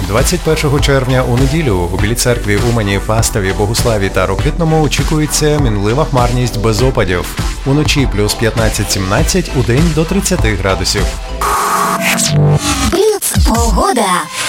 21 червня у неділю у Білій церкві, Умані, Фастові, Богуславі та Рокитному очікується мінлива хмарність без опадів. Уночі плюс 15-17, удень до 30 градусів. Бліц погода.